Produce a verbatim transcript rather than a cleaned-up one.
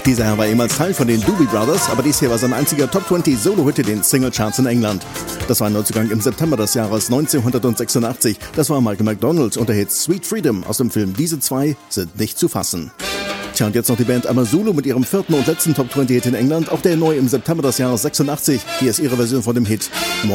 Dieser Herr war ehemals Teil von den Doobie Brothers, aber dies hier war sein einziger Top zwanzig Solo-Hit in den Singlecharts in England. Das war ein Neuzugang im September des Jahres neunzehnhundertsechsundachtzig. Das war Michael McDonald und der Hit Sweet Freedom aus dem Film Diese zwei sind nicht zu fassen. Tja, und jetzt noch die Band Amazulu mit ihrem vierten und letzten Top zwanzig Hit in England, auch der neu im September des Jahres sechsundachtzig. Hier ist ihre Version von dem Hit